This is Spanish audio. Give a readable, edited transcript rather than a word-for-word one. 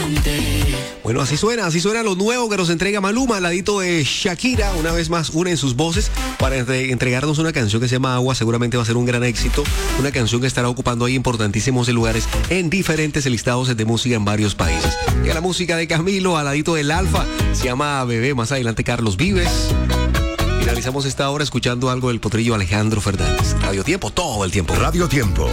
Bueno, así suena lo nuevo que nos entrega Maluma al ladito de Shakira. Una vez más unen sus voces para entregarnos una canción que se llama Agua. Seguramente va a ser un gran éxito. Una canción que estará ocupando ahí importantísimos lugares en diferentes listados de música en varios países. Y a la música de Camilo al ladito del Alfa. Se llama Bebé. Más adelante Carlos Vives. Finalizamos esta hora escuchando algo del potrillo Alejandro Fernández. Radio Tiempo, todo el tiempo. Radio Tiempo.